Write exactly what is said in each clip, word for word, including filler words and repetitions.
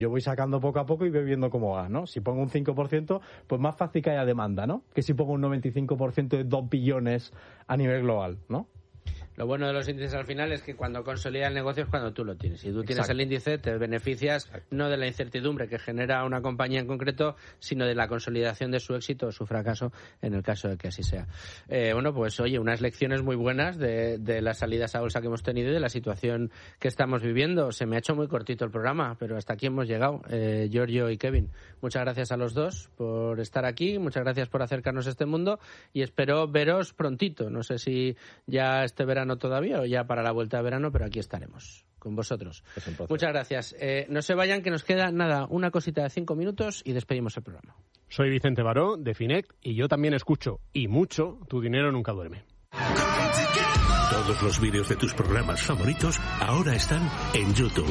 Yo voy sacando poco a poco y voy viendo cómo va, ¿no? Si pongo un cinco por ciento, pues más fácil que haya demanda, ¿no? Que si pongo un noventa y cinco por ciento de dos billones a nivel global, ¿no? Lo bueno de los índices al final es que cuando consolida el negocio es cuando tú lo tienes. Si tú tienes Exacto. el índice, te beneficias Exacto. no de la incertidumbre que genera una compañía en concreto, sino de la consolidación de su éxito o su fracaso, en el caso de que así sea. Eh, bueno, pues oye, unas lecciones muy buenas de, de las salidas a bolsa que hemos tenido y de la situación que estamos viviendo. Se me ha hecho muy cortito el programa, pero hasta aquí hemos llegado. Eh, Giorgio y Kevin, muchas gracias a los dos por estar aquí, muchas gracias por acercarnos a este mundo y espero veros prontito. No sé si ya este verano todavía o ya para la vuelta de verano, pero aquí estaremos con vosotros. Muchas gracias. Eh, no se vayan, que nos queda nada, una cosita de cinco minutos y despedimos el programa. Soy Vicente Baró, de Finect, y yo también escucho, y mucho, Tu Dinero Nunca Duerme. Todos los vídeos de tus programas favoritos ahora están en YouTube.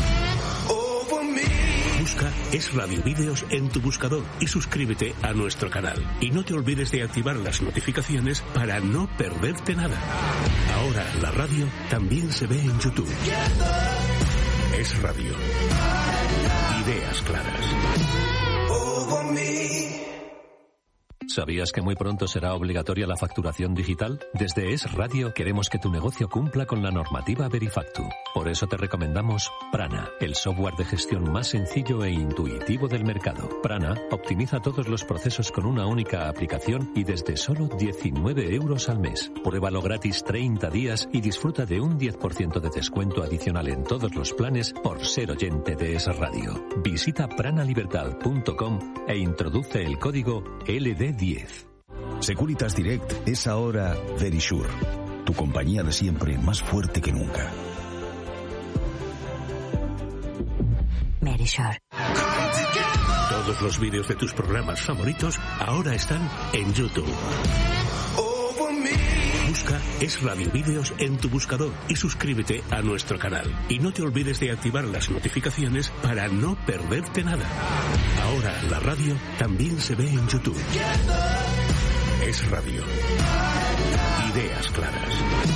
Busca Es Radio Vídeos en tu buscador y suscríbete a nuestro canal. Y no te olvides de activar las notificaciones para no perderte nada. Ahora la radio también se ve en YouTube. Es Radio. Ideas claras. ¿Sabías que muy pronto será obligatoria la facturación digital? Desde Es Radio queremos que tu negocio cumpla con la normativa Verifactu. Por eso te recomendamos Prana, el software de gestión más sencillo e intuitivo del mercado. Prana optimiza todos los procesos con una única aplicación y desde solo diecinueve euros al mes. Pruébalo gratis treinta días y disfruta de un diez por ciento de descuento adicional en todos los planes por ser oyente de Es Radio. Visita pranalibertad punto com e introduce el código L D diez. Securitas Direct es ahora Verisure, tu compañía de siempre más fuerte que nunca. Verisure. Todos los vídeos de tus programas favoritos ahora están en YouTube. Busca Es Radio Vídeos en tu buscador y suscríbete a nuestro canal. Y no te olvides de activar las notificaciones para no perderte nada. Ahora la radio también se ve en YouTube. Es Radio. Ideas claras.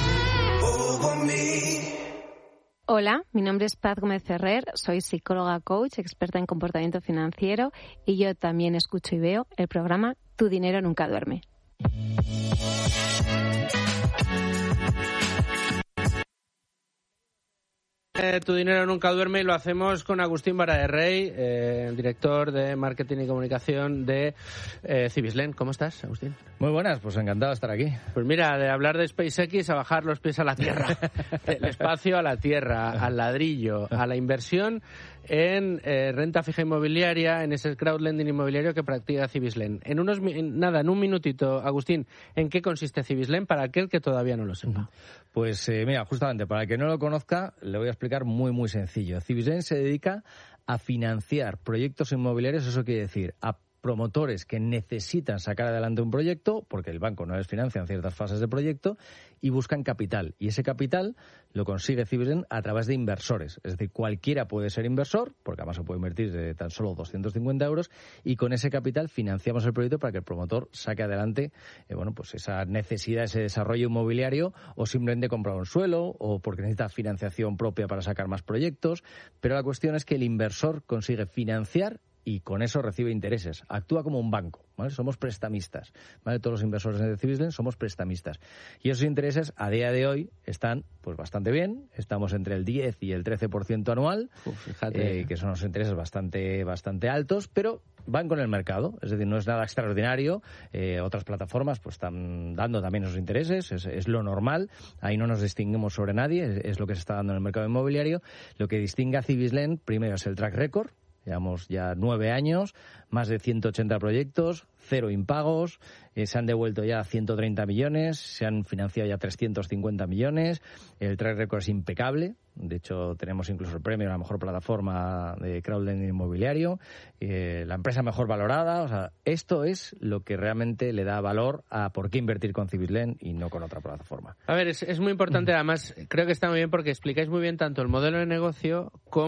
Hola, mi nombre es Paz Gómez Ferrer, soy psicóloga coach, experta en comportamiento financiero y yo también escucho y veo el programa Tu Dinero Nunca Duerme. Eh, tu dinero nunca duerme y lo hacemos con Agustín Vara de Rey, eh, director de marketing y comunicación de eh, Cibislen. ¿Cómo estás, Agustín? Muy buenas, pues encantado de estar aquí. Pues mira, de hablar de SpaceX a bajar los pies a la tierra, del espacio a la tierra, al ladrillo, a la inversión en eh, renta fija inmobiliaria, en ese crowdlending inmobiliario que practica Cibislen. En unos en, nada, en un minutito, Agustín, ¿en qué consiste Cibislen para aquel que todavía no lo sepa? Pues eh, mira, justamente para el que no lo conozca, le voy a explicar muy muy sencillo. Cibislen se dedica a financiar proyectos inmobiliarios, eso quiere decir a promotores que necesitan sacar adelante un proyecto, porque el banco no les financia en ciertas fases de proyecto, y buscan capital. Y ese capital lo consigue Cibislen a través de inversores. Es decir, cualquiera puede ser inversor, porque además se puede invertir de tan solo doscientos cincuenta euros, y con ese capital financiamos el proyecto para que el promotor saque adelante eh, bueno, pues esa necesidad, ese desarrollo inmobiliario, o simplemente comprar un suelo, o porque necesita financiación propia para sacar más proyectos. Pero la cuestión es que el inversor consigue financiar y con eso recibe intereses. Actúa como un banco, ¿vale? Somos prestamistas, ¿vale? Todos los inversores de Cibislen somos prestamistas. Y esos intereses, a día de hoy, están pues bastante bien. Estamos entre el diez y el trece por ciento anual, Uf, fíjate. Eh, que son unos intereses bastante, bastante altos, pero van con el mercado. Es decir, no es nada extraordinario. Eh, otras plataformas pues están dando también esos intereses. Es, es lo normal. Ahí no nos distinguimos sobre nadie. Es, es lo que se está dando en el mercado inmobiliario. Lo que distingue a Cibislen, primero, es el track record. Llevamos ya nueve años, más de ciento ochenta proyectos, cero impagos, eh, se han devuelto ya ciento treinta millones, se han financiado ya trescientos cincuenta millones, el track record es impecable, de hecho tenemos incluso el premio a la mejor plataforma de crowdlending inmobiliario, eh, la empresa mejor valorada, o sea, esto es lo que realmente le da valor a por qué invertir con Cibislen y no con otra plataforma. A ver, es, es muy importante, además, creo que está muy bien porque explicáis muy bien tanto el modelo de negocio como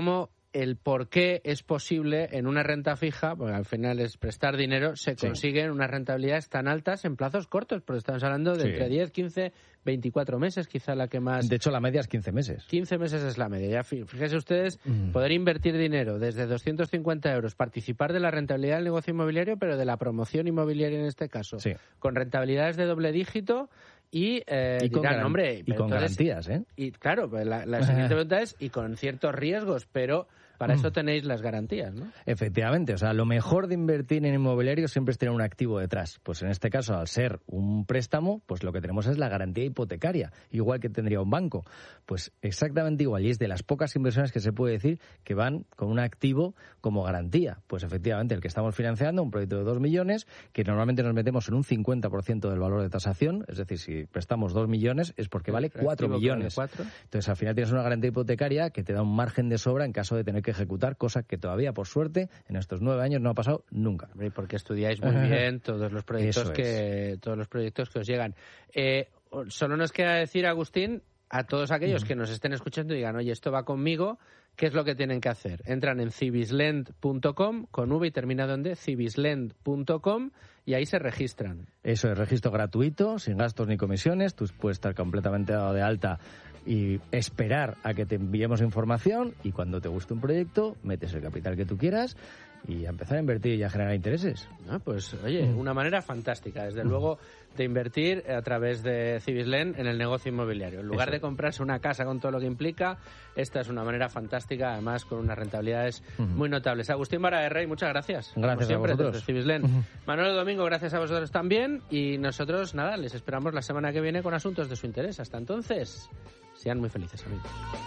el por qué es posible en una renta fija, porque al final es prestar dinero, se consiguen sí. unas rentabilidades tan altas en plazos cortos, porque estamos hablando de sí. entre diez, quince, veinticuatro meses, quizá la que más... De hecho, la media es quince meses. quince meses es la media. Ya fíjense ustedes, mm. poder invertir dinero desde doscientos cincuenta euros, participar de la rentabilidad del negocio inmobiliario, pero de la promoción inmobiliaria en este caso, sí. con rentabilidades de doble dígito. Y, eh, y con, dirán, garan- hombre, y con entonces, garantías, ¿eh? Y claro, pues la, la siguiente pregunta es, y con ciertos riesgos, pero para eso tenéis las garantías, ¿no? Efectivamente, o sea, lo mejor de invertir en inmobiliario siempre es tener un activo detrás. Pues en este caso, al ser un préstamo, pues lo que tenemos es la garantía hipotecaria, igual que tendría un banco. Pues exactamente igual, y es de las pocas inversiones que se puede decir que van con un activo como garantía. Pues efectivamente, el que estamos financiando, un proyecto de dos millones, que normalmente nos metemos en un cincuenta por ciento del valor de tasación, es decir, si prestamos dos millones es porque vale cuatro millones. cuatro. Entonces, al final tienes una garantía hipotecaria que te da un margen de sobra en caso de tener que ejecutar, cosa que todavía, por suerte, en estos nueve años no ha pasado nunca. Porque estudiáis muy bien todos los proyectos que todos los proyectos que os llegan. Eh, solo nos queda decir, Agustín, a todos aquellos que nos estén escuchando y digan, oye, esto va conmigo, ¿qué es lo que tienen que hacer? Entran en cibislend punto com, con V y terminado en D, cibislend punto com, y ahí se registran. Eso es, registro gratuito, sin gastos ni comisiones, tú puedes estar completamente dado de alta y esperar a que te enviemos información, y cuando te guste un proyecto, metes el capital que tú quieras y a empezar a invertir y a generar intereses. Ah, pues, oye, una manera fantástica, desde luego, de invertir a través de Cibislend en el negocio inmobiliario. En lugar Eso. de comprarse una casa con todo lo que implica, esta es una manera fantástica, además con unas rentabilidades uh-huh. muy notables. Agustín Barada-de-Rey, muchas gracias. Gracias Como siempre, a vosotros. desde Cibislend. Uh-huh. Manuel Domingo, gracias a vosotros también. Y nosotros, nada, les esperamos la semana que viene con asuntos de su interés. Hasta entonces, sean muy felices, amigos.